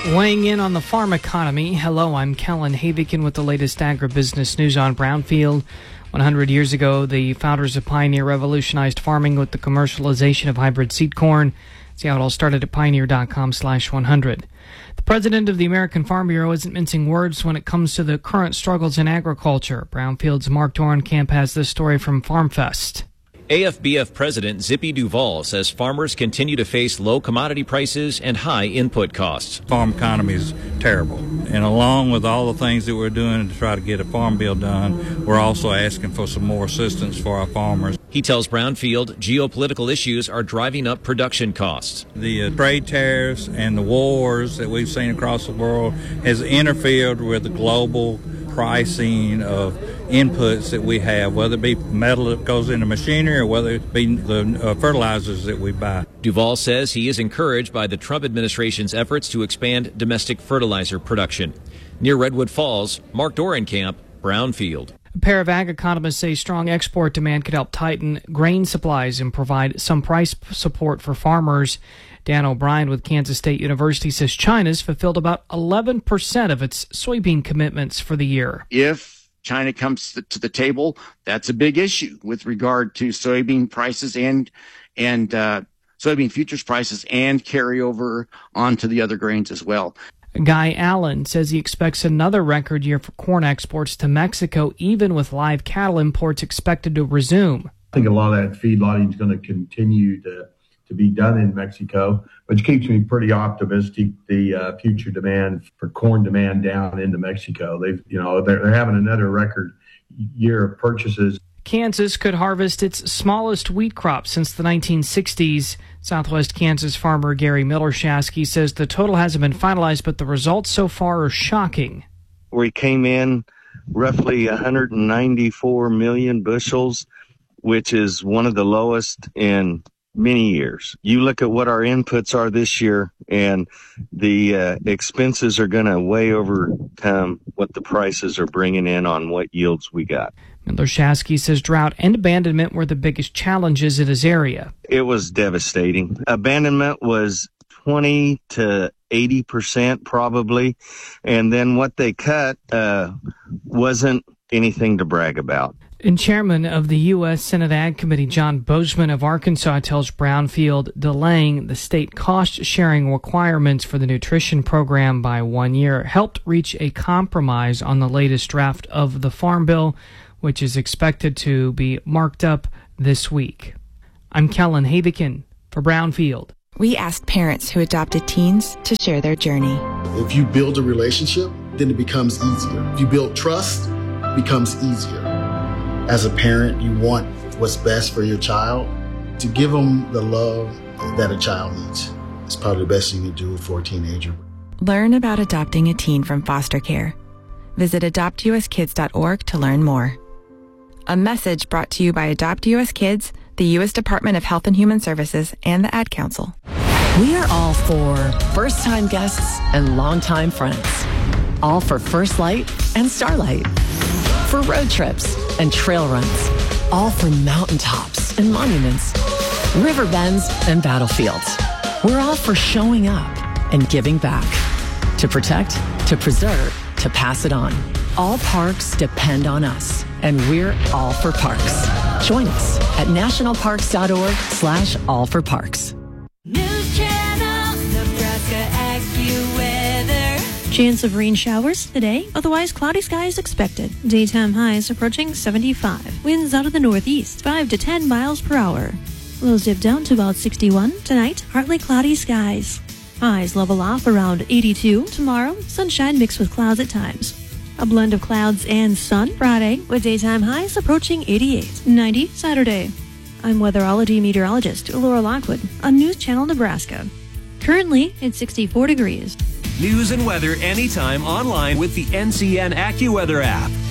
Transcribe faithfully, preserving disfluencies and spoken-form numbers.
Weighing in on the farm economy, hello, I'm Kellen Havikin with the latest agribusiness news on Brownfield. one hundred years ago, the founders of Pioneer revolutionized farming with the commercialization of hybrid seed corn. See how it all started at pioneer.com slash 100. The president of the American Farm Bureau isn't mincing words when it comes to the current struggles in agriculture. Brownfield's Mark Dorenkamp has this story from FarmFest. A F B F President Zippy Duvall says farmers continue to face low commodity prices and high input costs. Farm economy is terrible, and along with all the things that we're doing to try to get a farm bill done, we're also asking for some more assistance for our farmers. He tells Brownfield geopolitical issues are driving up production costs. The uh, trade tariffs and the wars that we've seen across the world has interfered with the global pricing of inputs that we have, whether it be metal that goes into machinery or whether it be the uh, fertilizers that we buy. Duvall says he is encouraged by the Trump administration's efforts to expand domestic fertilizer production. Near Redwood Falls, Mark Dorenkamp, Brownfield. A pair of ag economists say strong export demand could help tighten grain supplies and provide some price support for farmers. Dan O'Brien with Kansas State University says China's fulfilled about eleven percent of its soybean commitments for the year. If China comes to the table, that's a big issue with regard to soybean prices and and uh, soybean futures prices and carryover onto the other grains as well. Guy Allen says he expects another record year for corn exports to Mexico, even with live cattle imports expected to resume. I think a lot of that feedlotting is going to continue to, to be done in Mexico, which keeps me pretty optimistic. The uh, future demand for corn demand down into Mexico, they've you know they're, they're having another record year of purchases. Kansas could harvest its smallest wheat crop since the nineteen sixties. Southwest Kansas farmer Gary Millershasky says the total hasn't been finalized, but the results so far are shocking. We came in roughly one hundred ninety-four million bushels, which is one of the lowest in many years. You look at what our inputs are this year, and the uh, expenses are going to way overcome what the prices are bringing in on what yields we got. Millershasky says drought and abandonment were the biggest challenges in his area. It was devastating. Abandonment was twenty to eighty percent probably, and then what they cut uh, wasn't anything to brag about. And chairman of the U S Senate Ag Committee, John Bozeman of Arkansas, tells Brownfield delaying the state cost-sharing requirements for the nutrition program by one year helped reach a compromise on the latest draft of the Farm Bill, which is expected to be marked up this week. I'm Kellen Havikin for Brownfield. We asked parents who adopted teens to share their journey. If you build a relationship, then it becomes easier. If you build trust, it becomes easier. As a parent, you want what's best for your child. To give them the love that a child needs is probably the best thing you can do for a teenager. Learn about adopting a teen from foster care. Visit adopt u s kids dot org to learn more. A message brought to you by Adopt U S Kids, the U S Department of Health and Human Services, and the Ad Council. We are all for first-time guests and longtime friends. All for First Light and Starlight. For road trips and trail runs. All for mountaintops and monuments. River bends and battlefields. We're all for showing up and giving back. To protect, to preserve, to pass it on. All parks depend on us, and we're all for parks. Join us at nationalparks.org slash all for parks. News Channel, Nebraska AccuWeather. Chance of rain showers today, otherwise cloudy skies expected. Daytime highs approaching seventy-five. Winds out of the northeast, five to ten miles per hour. Lows dip down to about sixty-one. Tonight, partly cloudy skies. Highs level off around eighty-two. Tomorrow, sunshine mixed with clouds at times. A blend of clouds and sun Friday, with daytime highs approaching eighty-eight. ninety Saturday. I'm weatherology meteorologist Laura Lockwood on News Channel Nebraska. Currently, it's sixty-four degrees. News and weather anytime online with the N C N AccuWeather app.